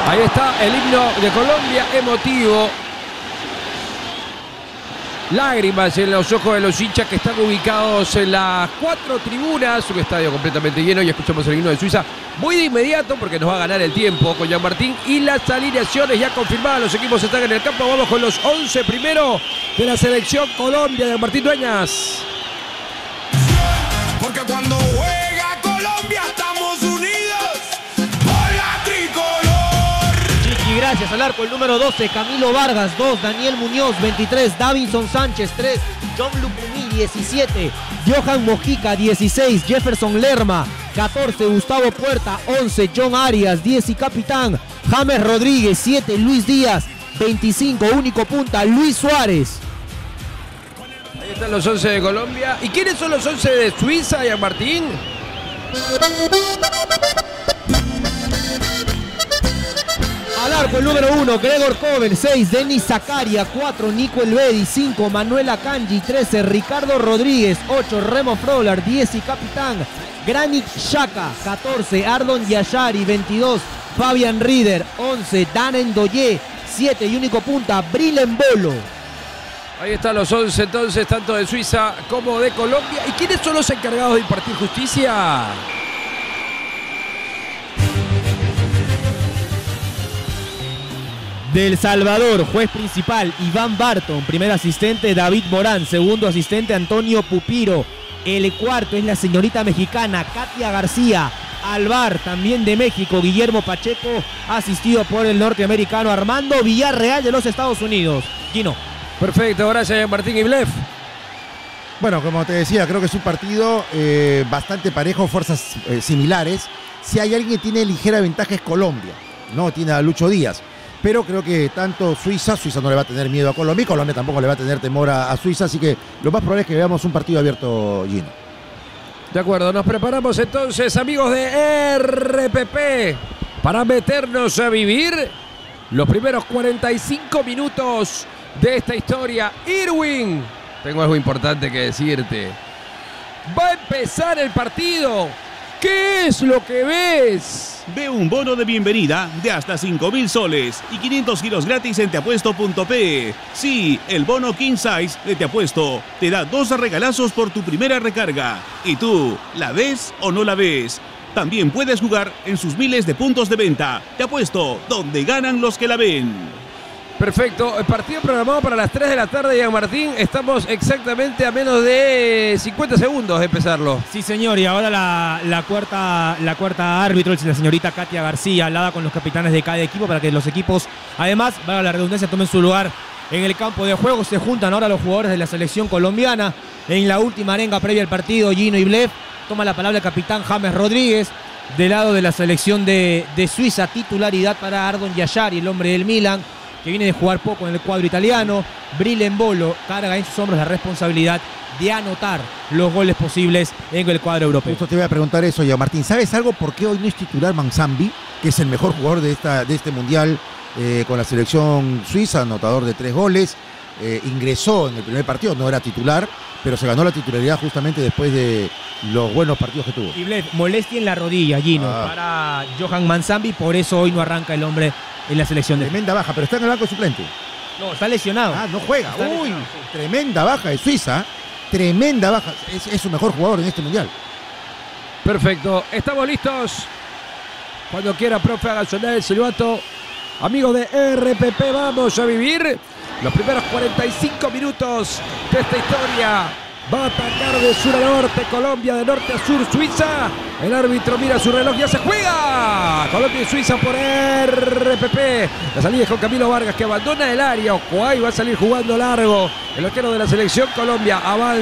Ahí está el himno de Colombia, emotivo. Lágrimas en los ojos de los hinchas que están ubicados en las 4 tribunas. Un estadio completamente lleno y escuchamos el himno de Suiza muy de inmediato porque nos va a ganar el tiempo con Jean Martín. Y las alineaciones ya confirmadas, los equipos están en el campo. Vamos con los 11 primero de la selección Colombia de Martín Dueñas. Porque cuando juega Colombia estamos unidos por la tricolor. Chiqui, gracias. Al arco el número 12, Camilo Vargas. 2, Daniel Muñoz. 23, Davinson Sánchez. 3, John Lucumí. 17, Johan Mojica. 16, Jefferson Lerma. 14, Gustavo Puerta. 11, John Arias. 10 y capitán James Rodríguez. 7, Luis Díaz. 25, único punta, Luis Suárez. Ahí están los 11 de Colombia. ¿Y quiénes son los 11 de Suiza, Jean Martín? Al arco el número 1, Gregor Kobel. 6, Denis Zakaria. 4, Nico Elvedi. 5, Manuel Akanji. 13, Ricardo Rodríguez. 8, Remo Frolar. 10 y capitán Granit Xhaka. 14, Ardon Yashari. 22, Fabian Rieder. 11, Dan Ndoye. 7 y único punta, Brillen Bolo. Ahí están los 11 entonces, tanto de Suiza como de Colombia. ¿Y quiénes son los encargados de impartir justicia? Del Salvador, juez principal Iván Barton. Primer asistente David Morán. Segundo asistente Antonio Pupiro. El cuarto es la señorita mexicana Katia García. Al VAR también de México, Guillermo Pacheco, asistido por el norteamericano Armando Villarreal de los Estados Unidos. Gino. Perfecto, gracias Martín Iblev. Bueno, como te decía, creo que es un partido bastante parejo, fuerzas similares. Si hay alguien que tiene ligera ventaja es Colombia, no tiene a Lucho Díaz. Pero creo que tanto Suiza no le va a tener miedo a Colombia y Colombia tampoco le va a tener temor a Suiza. Así que lo más probable es que veamos un partido abierto, Gino. De acuerdo, nos preparamos entonces, amigos de RPP, para meternos a vivir los primeros 45 minutos de esta historia. Irwin, tengo algo importante que decirte. Va a empezar el partido. ¿Qué es lo que ves? Ve un bono de bienvenida de hasta 5.000 soles y 500 giros gratis en teapuesto.pe. Sí, el bono King Size de Te Apuesto te da 2 regalazos por tu primera recarga. ¿Y tú, la ves o no la ves? También puedes jugar en sus miles de puntos de venta. Te Apuesto, donde ganan los que la ven. Perfecto, el partido programado para las 3 de la tarde, Jean Martín. Estamos exactamente a menos de 50 segundos de empezarlo. Sí, señor, y ahora la cuarta árbitro es la señorita Katia García, hablada con los capitanes de cada equipo para que los equipos, además, para la redundancia, tomen su lugar en el campo de juego. Se juntan ahora los jugadores de la selección colombiana. En la última arenga previa al partido, Gino Iblev. Toma la palabra el capitán James Rodríguez. Del lado de la selección de Suiza, titularidad para Ardon Yashari, el hombre del Milan, que viene de jugar poco en el cuadro italiano. Brillen Bolo carga en sus hombros la responsabilidad de anotar los goles posibles en el cuadro europeo. Justo te voy a preguntar eso, ya Martín. ¿Sabes algo por qué hoy no es titular Manzambi, que es el mejor jugador de este mundial con la selección suiza, anotador de 3 goles? Ingresó en el primer partido, no era titular, pero se ganó la titularidad justamente después de los buenos partidos que tuvo. Iblev, molestia en la rodilla, Gino, para Johan Manzambi, por eso hoy no arranca el hombre en la selección. Tremenda baja, pero está en el banco suplente. No, está lesionado. No juega. Uy, tremenda baja de Suiza. Tremenda baja. Es su mejor jugador en este mundial. Perfecto, estamos listos. Cuando quiera, profe, haga sonar el silbato. Amigos de RPP, vamos a vivir los primeros 45 minutos de esta historia. Va a atacar de sur a norte Colombia, de norte a sur Suiza. El árbitro mira su reloj, ya se juega. Colombia y Suiza por RPP. La salida es con Camilo Vargas, que abandona el área. Ocuay va a salir jugando largo. El arquero de la selección Colombia avanza.